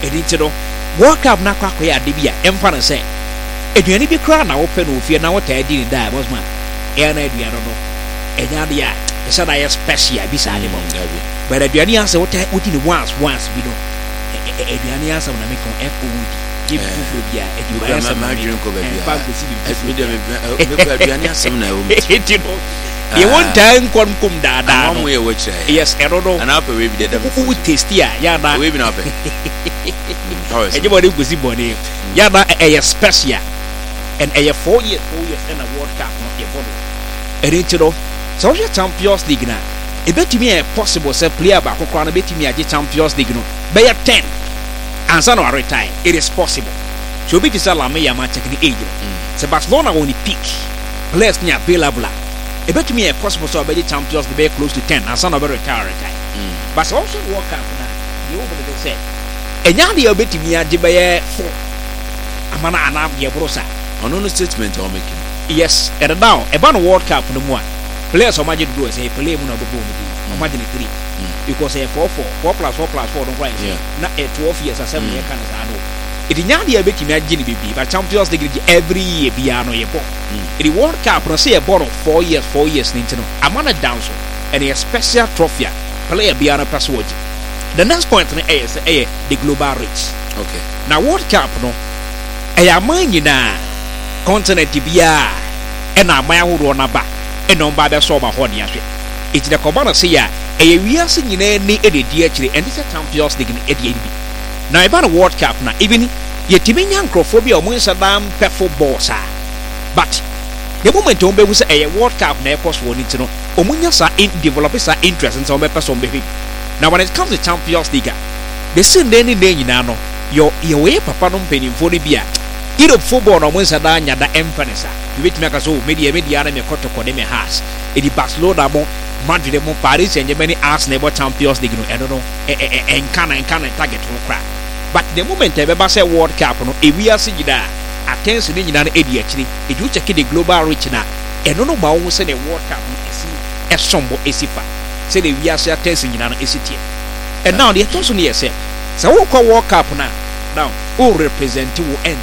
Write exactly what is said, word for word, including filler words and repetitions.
editino World Cup na kwa kwa ya de bia emfa no se aduane bi kra na wo pe no ofie na wo ta di ni da boss man e na aduane no enya de ya e say na ya special bi sa de mo but aduane asa wo ta wo di ni once once bi no aduane asa na me kon e ko wudi give food bia aduane asa ma drink ko bia pa go si bi me de me ko aduane asa na wo you know you want time kon kum da da no we watch yes e no no and up we be dem who tasty ya ya na we be na pe anybody go see body ya na e special and a four years four years in a World Cup no e bono e retiro so your Champions League na e betimi e possible say player ba kokora na betimi age Champions League no be ya ten ansa no retire it is possible so be this la me ya ma check the age se Barcelona on the peak players ni available e betimi e possible so be Champions League be close to ten ansa no be retire retire but also World Cup na you over the say enya de betimi age be ya four amana ana ye brosa ono no statement o making yes and now about the World Cup no more players o maje do say play mu na do boom di o maje three because e four four four plus four plus four don't right na e twelve years asem e kan sa no it nya de betimi age ni bibi but Champions League every year bia no ye bo it World Cup no say e bo four years four years ni ntino amana down so and a special trophy player bia no pass watch the next point na e say e the global reach okay now World Cup no e amanyi na continent bia e na amaya horo na ba e no ba be so ba ho ne ahwe e ti de ko ba na se ya e wiase nyina ni e de di akire and this Champions League e de bi na e ba na World Cup na even yetimi nya nkrofobia o mo nsadam pe football sa but the moment o be wu se e World Cup na e course woni ti no o mo nya sa in develop sa interest in so be person be now when it comes to Champions League the sin dey ni dey nyina no yo yo we papa no mpenimfo ni bia Europe football no mwensa da nya da empanesa you wait me akaso media media na me kotoko de me has e di Barcelona mo Madrid mo Paris Saint-Germain Arsenal bo Champions League no e no e e enkana enkana target no kra but the moment e be ba say World Cup no e wi ase gida attention ni nyina na e di akiri e ju check the global reach na e no no ma wo se the World Cup no esi e sombo esifa say the wi ase attention nyina na esi tie and now the attention here say so wo kwa World Cup na now who represent wo end